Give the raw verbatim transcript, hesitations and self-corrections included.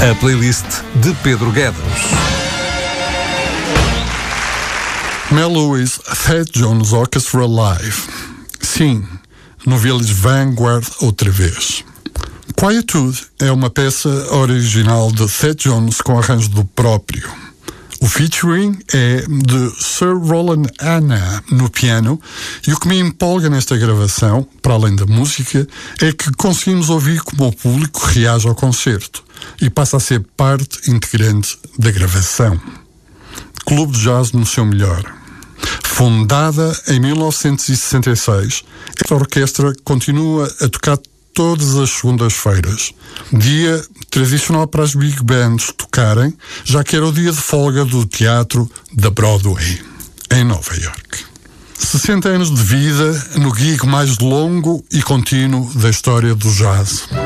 A playlist de Pedro Guedes. Mel Lewis, Thad Jones Orchestra Live. Sim, no Village Vanguard outra vez. Quietude é uma peça original de Thad Jones com arranjo do próprio. O featuring é de Sir Roland Anna no piano, e o que me empolga nesta gravação, para além da música, é que conseguimos ouvir como o público reage ao concerto e passa a ser parte integrante da gravação. Clube de Jazz no seu melhor. Fundada em mil novecentos e sessenta e seis, esta orquestra continua a tocar todas as segundas-feiras, dia tradicional para as big bands tocarem, já que era o dia de folga do teatro da Broadway, em Nova York. sessenta anos de vida no gig mais longo e contínuo da história do jazz.